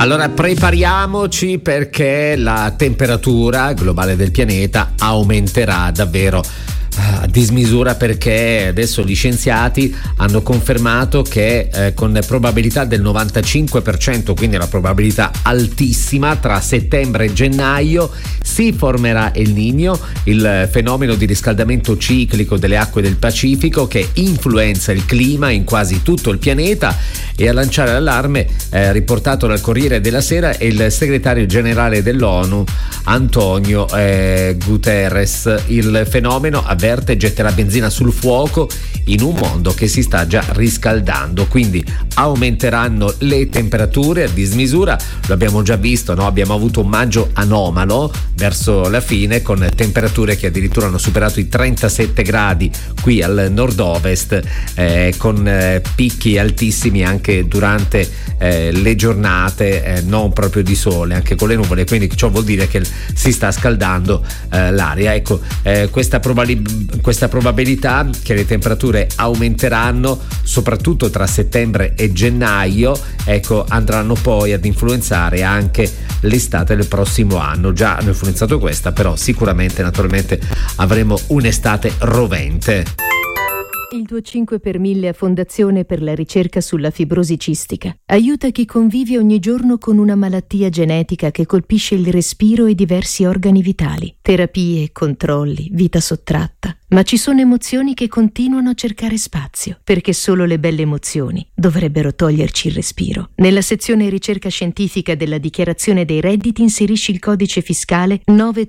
Allora prepariamoci, perché la temperatura globale del pianeta aumenterà davvero a dismisura, perché adesso gli scienziati hanno confermato che con probabilità del 95%, quindi una probabilità altissima, tra settembre e gennaio si formerà El Niño, il fenomeno di riscaldamento ciclico delle acque del Pacifico che influenza il clima in quasi tutto il pianeta. E a lanciare l'allarme, riportato dal Corriere della Sera, è il segretario generale dell'ONU Antonio Guterres. Il fenomeno, avverte, getterà benzina sul fuoco in un mondo che si sta già riscaldando, quindi aumenteranno le temperature a dismisura. Lo abbiamo già visto, no? Abbiamo avuto un maggio anomalo verso la fine, con temperature che addirittura hanno superato i 37 gradi qui al nord-ovest, con picchi altissimi anche durante le giornate non proprio di sole, anche con le nuvole, quindi ciò vuol dire che si sta scaldando l'aria. Ecco, questa probabilità che le temperature aumenteranno soprattutto tra settembre e gennaio, ecco, andranno poi ad influenzare anche l'estate del prossimo anno. Già hanno influenzato questa, però sicuramente, naturalmente, avremo un'estate rovente. Il tuo 5 per 1000 a Fondazione per la ricerca sulla fibrosi cistica aiuta chi convive ogni giorno con una malattia genetica che colpisce il respiro e diversi organi vitali. Terapie, controlli, vita sottratta. Ma ci sono emozioni che continuano a cercare spazio, perché solo le belle emozioni dovrebbero toglierci il respiro. Nella sezione ricerca scientifica della dichiarazione dei redditi inserisci il codice fiscale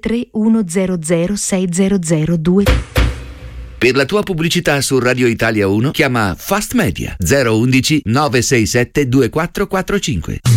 931006002. Per la tua pubblicità su Radio Italia 1 chiama Fast Media 011 967 2445.